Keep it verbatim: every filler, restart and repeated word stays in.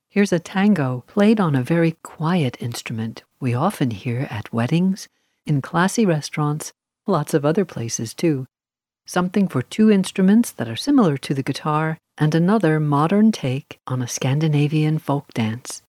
Here's a tango played on a very quiet instrument we often hear at weddings, in classy restaurants, lots of other places too. Something for two instruments that are similar to the guitar, and another modern take on a Scandinavian folk dance.